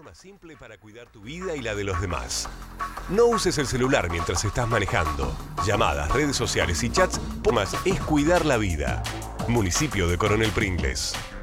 forma simple para cuidar tu vida y la de los demás. No uses el celular mientras estás manejando. Llamadas, redes sociales y chats, más es cuidar la vida. Municipio de Coronel Pringles.